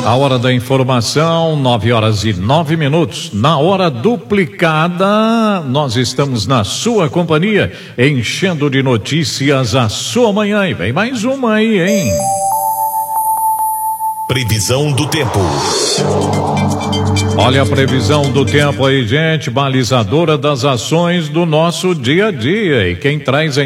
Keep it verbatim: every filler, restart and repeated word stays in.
A hora da informação, nove horas e nove minutos. Na hora duplicada, nós estamos na sua companhia, enchendo de notícias a sua manhã. E vem mais uma aí, hein? Previsão do tempo. Olha a previsão do tempo aí, gente, balizadora das ações do nosso dia a dia. E quem traz a